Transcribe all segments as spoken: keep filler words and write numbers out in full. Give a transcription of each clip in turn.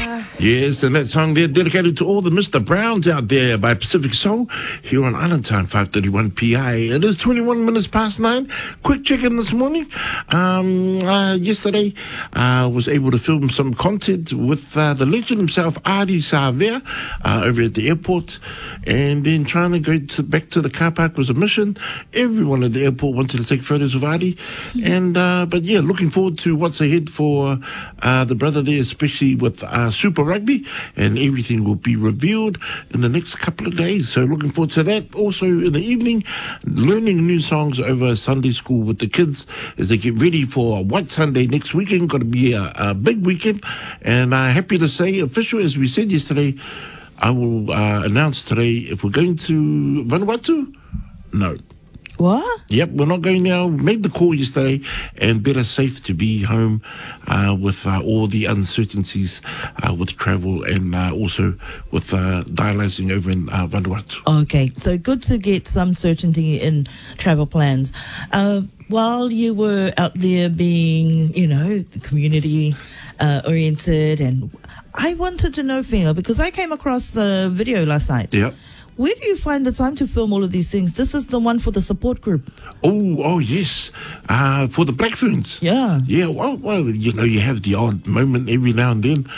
Yes, and that song there dedicated to all the Mister Browns out there by Pacific Soul here on Island Time, five thirty-one P I. It is twenty-one minutes past nine. Quick check-in this morning. Um, uh, yesterday, I uh, was able to film some content with uh, the legend himself, Adi Savea, uh, over at the airport. And then trying to go to, back to the car park was a mission. Everyone at the airport wanted to take photos of Adi. And, uh, but yeah, looking forward to what's ahead for uh, the brother there, especially with uh, Super Rugby, and everything will be revealed in the next couple of days. So looking forward to that. Also in the evening, learning new songs over Sunday school with the kids as they get ready for White Sunday next weekend. Got to be a, a big weekend, and uh, happy to say, official as we said yesterday, I will uh, announce today if we're going to Vanuatu. No. What? Yep, we're not going now. Made the call yesterday, and better safe to be home uh, with uh, all the uncertainties uh, with travel, and uh, also with uh, dialyzing over in uh, Vanuatu. Okay, so good to get some certainty in travel plans. Uh, while you were out there being, you know, community uh, oriented, and I wanted to know, Finga, because I came across a video last night. Yep. Where do you find the time to film all of these things? This is the one for the support group. Oh, oh yes, uh, for the Black Ferns. Yeah. Yeah, well, well, you know, you have the odd moment every now and then.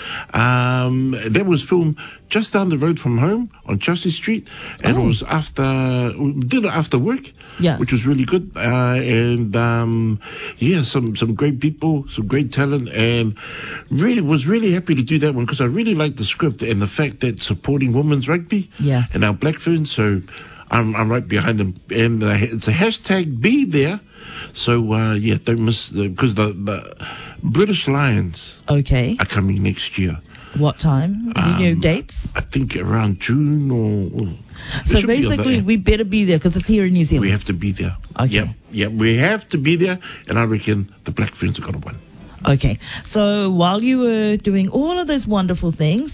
Um, that was filmed just down the road from home on Chelsea Street, and Oh. it was after, we did it after work, Yeah. which was really good. Uh, and um, yeah, some, some great people, some great talent, and really was really happy to do that one because I really liked the script and the fact that supporting women's rugby Yeah. and our Black Ferns, so I'm, I'm right behind them. And uh, it's a hashtag Be There. So, uh, yeah, don't miss, because the, the British Lions Okay. are coming next year. What time? Any new Um, dates? I think around June or... or it So should be on basically, that. we better be there because it's here in New Zealand. We have to be there. Okay. Yep, yep, we have to be there, and I reckon the Black Ferns are going to win. Okay, so while you were doing all of those wonderful things,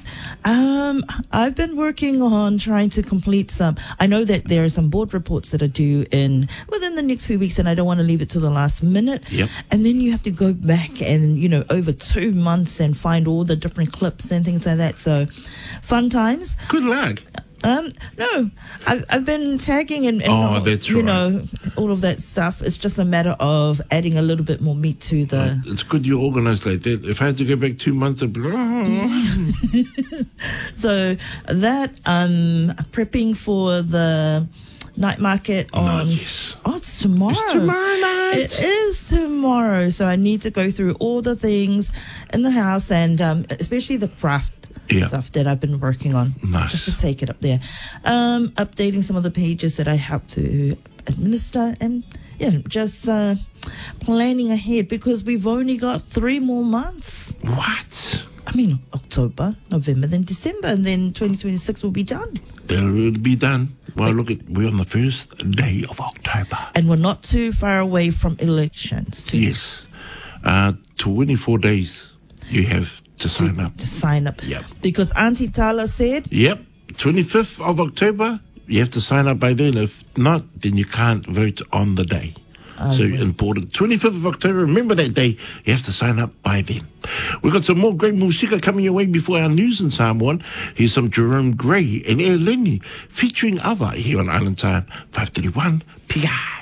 um, I've been working on trying to complete some. I know that there are some board reports that are due in within the next few weeks, and I don't want to leave it to the last minute. Yep. And then you have to go back and, you know, over two months and find all the different clips and things like that. So, fun times. Good luck. Um, no, I've, I've been tagging and, and Oh, that's you right. know, all of that stuff. It's just a matter of adding a little bit more meat to the. Uh, it's good you're organised like that. If I had to go back two months, I'd be like, oh. So that um prepping for the night market on yes. oh it's tomorrow. It's tomorrow night. It is tomorrow. So I need to go through all the things in the house and um especially the craft Yeah. stuff that I've been working on. Nice. Just to take it up there. Um updating some of the pages that I have to administer and yeah, just uh, planning ahead because we've only got three more months. What? I mean, October, November, then December, and then twenty twenty-six will be done. They'll be done. Well, look, at we're on the first day of October. And we're not too far away from elections. To, Yes. Uh, twenty-four days you have to sign up. to sign up. Yep. Because Auntie Tala said, Yep. twenty-fifth of October, you have to sign up by then. If not, then you can't vote on the day. So important. twenty-fifth of October, remember that day. You have to sign up by then. We've got some more great musika coming your way before our news in Samoan. Here's some Jerome Gray and Eleni featuring Ava here on Island Time, five thirty-one P I.